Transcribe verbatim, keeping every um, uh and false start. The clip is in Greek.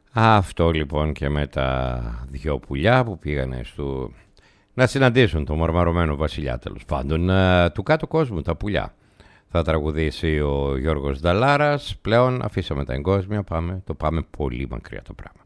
Αυτό λοιπόν και με τα δυο πουλιά που πήγανε στο... να συναντήσουν τον μορμαρωμένο βασιλιά, τέλος πάντων, του κάτω κόσμου, τα πουλιά. Θα τραγουδήσει ο Γιώργος Νταλάρας. Πλέον αφήσαμε τα εγκόσμια, πάμε, το πάμε πολύ μακριά το πράγμα.